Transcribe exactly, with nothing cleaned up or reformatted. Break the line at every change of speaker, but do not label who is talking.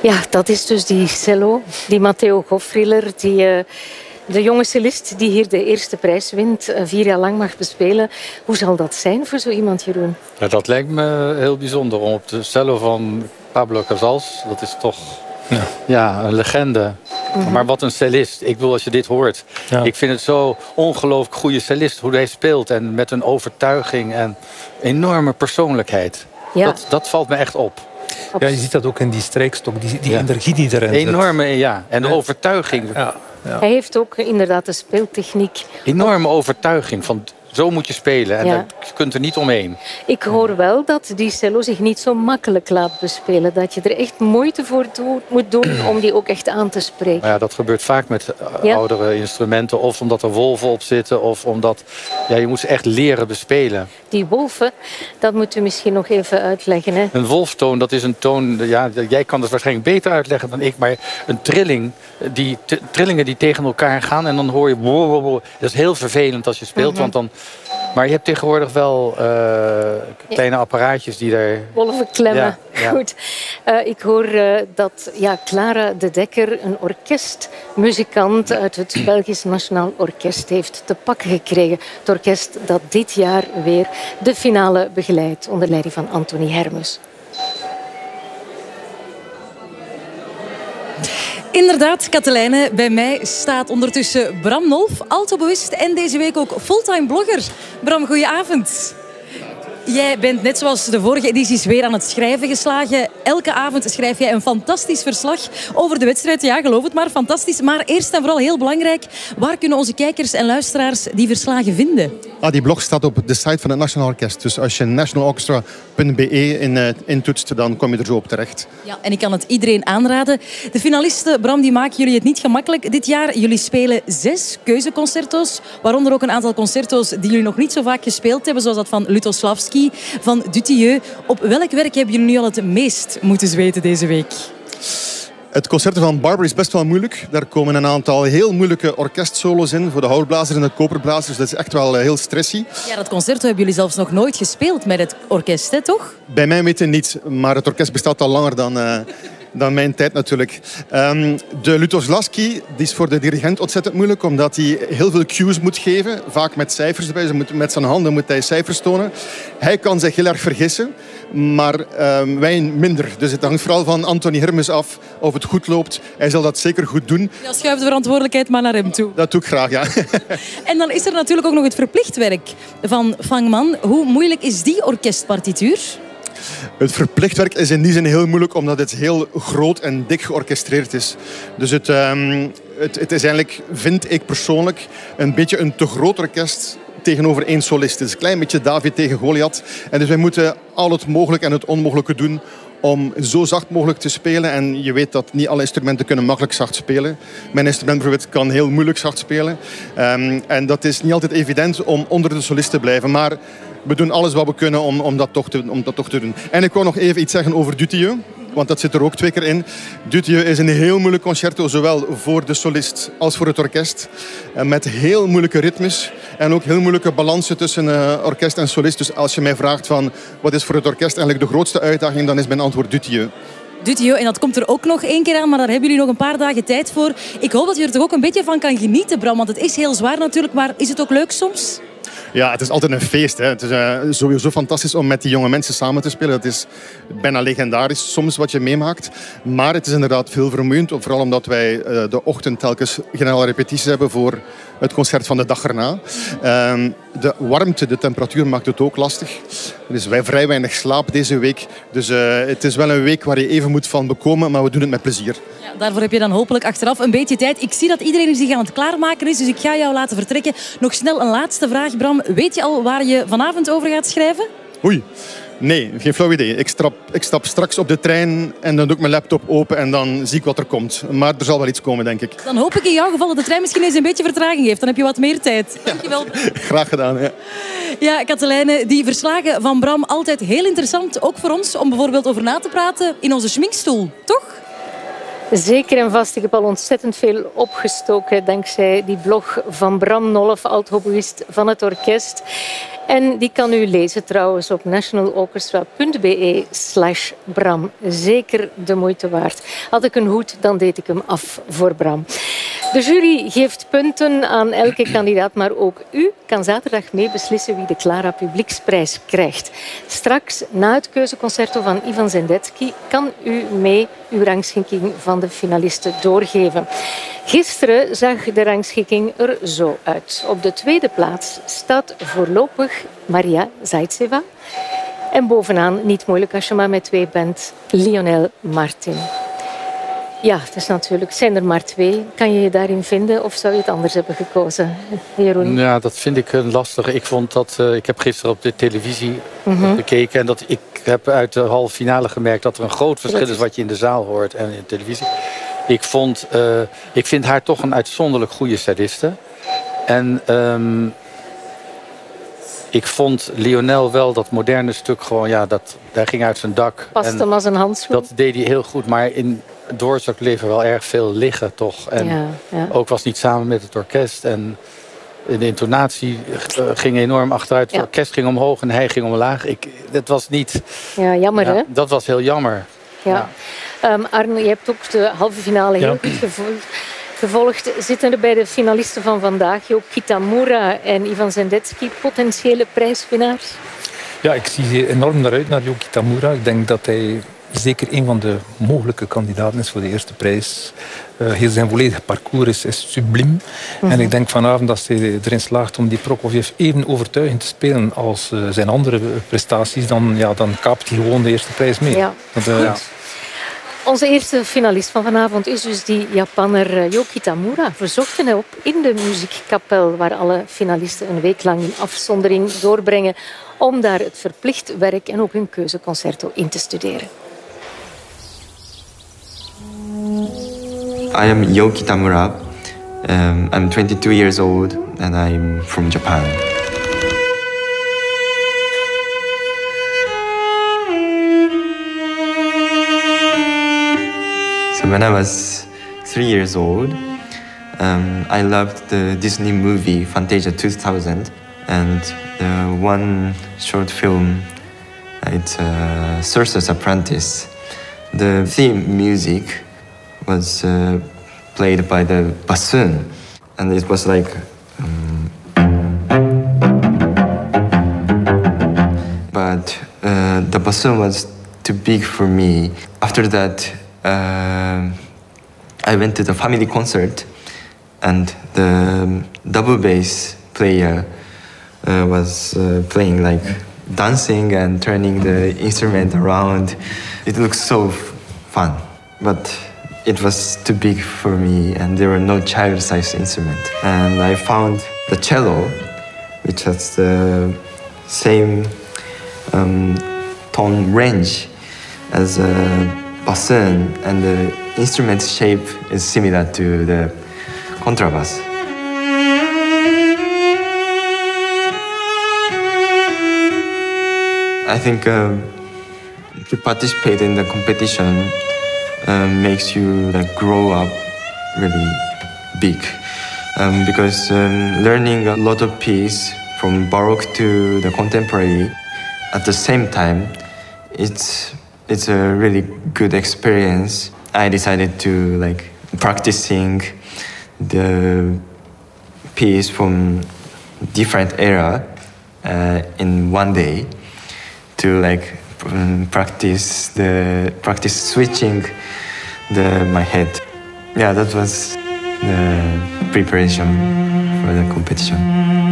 Ja, dat is dus die cello, die Matteo Goffriller, die... Uh... De jonge cellist die hier de eerste prijs wint, vier jaar lang mag bespelen. Hoe zal dat zijn voor zo iemand, Jeroen?
Ja, dat lijkt me heel bijzonder om op de cello van Pablo Casals. Dat is toch ja. Ja, een legende. Mm-hmm. Maar wat een cellist. Ik bedoel, als je dit hoort. Ja. Ik vind het zo ongelooflijk goede cellist. Hoe hij speelt en met een overtuiging en enorme persoonlijkheid. Ja. Dat, dat valt me echt op.
Ja, je ziet dat ook in die strijkstok, die, die ja. energie die erin zit.
Enorme, ja. En de ja. overtuiging.
Ja. Ja.
Hij heeft ook inderdaad de speeltechniek.
Enorme overtuiging van zo moet je spelen. En ja. daar, je kunt er niet omheen.
Ik hoor wel dat die cello zich niet zo makkelijk laat bespelen. Dat je er echt moeite voor doet, moet doen om die ook echt aan te spreken.
Maar ja, dat gebeurt vaak met ja. oudere instrumenten. Of omdat er wolven op zitten. Of omdat ja, je moet ze echt leren bespelen.
Die wolven, dat moet u misschien nog even uitleggen. Hè?
Een wolftoon, dat is een toon... Ja, jij kan het waarschijnlijk beter uitleggen dan ik. Maar een trilling, die t- trillingen die tegen elkaar gaan. En dan hoor je... Dat is heel vervelend als je speelt. Mm-hmm. Want dan... Maar je hebt tegenwoordig wel uh, kleine apparaatjes die daar...
Wolven klemmen. Ja, ja. Goed. Uh, ik hoor uh, dat ja, Clara de Dekker, een orkestmuzikant uit het Belgisch Nationaal Orkest, heeft te pakken gekregen. Het orkest dat dit jaar weer de finale begeleidt onder leiding van Anthony Hermes.
Inderdaad, Katelijne, bij mij staat ondertussen Bram Nolf, altobewust en deze week ook fulltime blogger. Bram, goedenavond. Jij bent net zoals de vorige edities weer aan het schrijven geslagen. Elke avond schrijf jij een fantastisch verslag over de wedstrijd. Ja, geloof het maar, fantastisch. Maar eerst en vooral heel belangrijk, waar kunnen onze kijkers en luisteraars die verslagen vinden?
Ah, die blog staat op de site van het Nationaal Orkest. Dus als je national orchestra punt b e in, uh, intoetst, dan kom je er zo op terecht.
Ja, en ik kan het iedereen aanraden. De finalisten, Bram, die maken jullie het niet gemakkelijk dit jaar. Jullie spelen zes keuzeconcerto's, waaronder ook een aantal concerto's die jullie nog niet zo vaak gespeeld hebben, zoals dat van Lutosławski, van Dutilleux. Op welk werk hebben jullie nu al het meest moeten zweten deze week?
Het concerto van Barber is best wel moeilijk. Daar komen een aantal heel moeilijke orkestsolo's in voor de houtblazers en de koperblazers. Dat is echt wel heel stressy.
Ja, dat concerto hebben jullie zelfs nog nooit gespeeld met het orkest, hè, toch?
Bij mij weten niet, maar het orkest bestaat al langer dan... Uh, dan mijn tijd natuurlijk. Um, de Lutosławski die is voor de dirigent ontzettend moeilijk, omdat hij heel veel cues moet geven, vaak met cijfers erbij. Ze moet, met zijn handen moet hij cijfers tonen. Hij kan zich heel erg vergissen, maar um, wij minder. Dus het hangt vooral van Anthony Hermes af of het goed loopt. Hij zal dat zeker goed doen.
Ja, schuif de verantwoordelijkheid maar naar hem toe.
Dat doe ik graag, ja.
En dan is er natuurlijk ook nog het verplicht werk van Fangman. Hoe moeilijk is die orkestpartituur?
Het verplicht werk is in die zin heel moeilijk, omdat het heel groot en dik georchestreerd is. Dus het, um, het, het is eigenlijk, vind ik persoonlijk, een beetje een te groot orkest tegenover één solist. Het is een klein beetje David tegen Goliath. En dus wij moeten al het mogelijke en het onmogelijke doen om zo zacht mogelijk te spelen. En je weet dat niet alle instrumenten kunnen makkelijk zacht spelen. Mijn instrument bijvoorbeeld kan heel moeilijk zacht spelen. Um, en dat is niet altijd evident om onder de solist te blijven. Maar we doen alles wat we kunnen om, om, dat, toch te, om dat toch te doen. En ik wou nog even iets zeggen over Dutilleux. Want dat zit er ook twee keer in. Dutilleux is een heel moeilijk concerto, zowel voor de solist als voor het orkest. Met heel moeilijke ritmes en ook heel moeilijke balansen tussen uh, orkest en solist. Dus als je mij vraagt van wat is voor het orkest eigenlijk de grootste uitdaging, dan is mijn antwoord Dutilleux.
Dutilleux, en dat komt er ook nog één keer aan, maar daar hebben jullie nog een paar dagen tijd voor. Ik hoop dat je er toch ook een beetje van kan genieten, Bram, want het is heel zwaar natuurlijk, maar is het ook leuk soms?
Ja, het is altijd een feest. Hè. Het is uh, sowieso fantastisch om met die jonge mensen samen te spelen. Dat is bijna legendarisch soms wat je meemaakt. Maar het is inderdaad veel vermoeiend. Vooral omdat wij uh, de ochtend telkens generale repetities hebben voor het concert van de dag erna. Uh, de warmte, de temperatuur maakt het ook lastig. Er is vrij weinig slaap deze week. Dus uh, het is wel een week waar je even moet van bekomen, maar we doen het met plezier.
Ja, daarvoor heb je dan hopelijk achteraf een beetje tijd. Ik zie dat iedereen zich aan het klaarmaken is, dus ik ga jou laten vertrekken. Nog snel een laatste vraag, Bram. Weet je al waar je vanavond over gaat schrijven?
Oei. Nee, geen flauw idee. Ik stap, ik stap straks op de trein en dan doe ik mijn laptop open en dan zie ik wat er komt. Maar er zal wel iets komen, denk ik.
Dan hoop ik in jouw geval dat de trein misschien eens een beetje vertraging heeft. Dan heb je wat meer tijd. Dankjewel.
Ja, graag gedaan, ja.
Ja, Katelijne, die verslagen van Bram altijd heel interessant. Ook voor ons om bijvoorbeeld over na te praten in onze schminkstoel, toch?
Zeker en vast. Ik heb al ontzettend veel opgestoken dankzij die blog van Bram Nolf, alt-hoboïst van het orkest. En die kan u lezen trouwens op nationalorchestra.be slash Bram. Zeker de moeite waard. Had ik een hoed, dan deed ik hem af voor Bram. De jury geeft punten aan elke kandidaat, maar ook u kan zaterdag mee beslissen wie de Clara Publieksprijs krijgt. Straks, na het keuzeconcerto van Ivan Sendetsky, kan u mee uw rangschikking van de finalisten doorgeven. Gisteren zag de rangschikking er zo uit. Op de tweede plaats staat voorlopig Maria Zaitseva. En bovenaan, niet moeilijk als je maar met twee bent, Lionel Martin. Ja, het is natuurlijk, zijn er maar twee. Kan je je daarin vinden of zou je het anders hebben gekozen, Jeroen?
Ja, dat vind ik lastig. Ik vond dat, uh, ik heb gisteren op de televisie mm-hmm. bekeken en dat ik heb uit de halve finale gemerkt dat er een groot verschil is wat je in de zaal hoort en in de televisie. Ik, vond, uh, ik vind haar toch een uitzonderlijk goede celliste. En um, ik vond Lionel wel dat moderne stuk gewoon, ja, dat, daar ging uit zijn dak.
Past hem als een handschoen.
Dat deed hij heel goed, maar in Doorzak leven wel erg veel liggen toch. En
ja, ja.
ook was niet samen met het orkest. En de intonatie uh, ging enorm achteruit. Het ja. orkest ging omhoog en hij ging omlaag. Ik, dat was niet...
Ja, jammer
ja,
hè?
Dat was heel jammer.
Ja. Ja. Um, Arno, je hebt ook de halve finale heel ja. goed gevolgd. gevolgd. Zitten er bij de finalisten van vandaag, Jo Kitamura en Ivan Sendetsky, potentiële prijswinnaars?
Ja, ik zie enorm naar uit naar Jo Kitamura. Ik denk dat hij zeker een van de mogelijke kandidaten is voor de eerste prijs. Uh, heel zijn volledige parcours is, is subliem. Mm-hmm. En ik denk vanavond dat hij erin slaagt om die Prokofjev even overtuigend te spelen als uh, zijn andere prestaties. Dan, ja, dan kaapt hij gewoon de eerste prijs mee.
Ja.
Dat, uh, ja.
Onze eerste finalist van vanavond is dus die Japanner Jo Kitamura. We zochten hem op in de muziekkapel waar alle finalisten een week lang in afzondering doorbrengen om daar het verplicht werk en ook hun keuzeconcerto in te studeren.
I am Jo Kitamura. Um, I'm twenty-two years old and I'm from Japan. So when I was three years old, um, I loved the Disney movie Fantasia two thousand, and the one short film, it's uh, Sorcerer's Apprentice. The theme music was uh, played by the bassoon, and it was like um, but uh, the bassoon was too big for me. After that, uh, I went to the family concert, and the double bass player uh, was uh, playing like dancing and turning the instrument around. It looked so fun, but it was too big for me, and there were no child-sized instruments. And I found the cello, which has the same um, tone range as a bassoon, and the instrument shape is similar to the contrabass. I think uh, to participate in the competition Uh, makes you like grow up really big, um, because um, learning a lot of piece from Baroque to the contemporary at the same time, it's it's a really good experience. I decided to like practicing the piece from different era uh, in one day to like um, practice the practice switching the my head. Yeah, that was the preparation for the competition.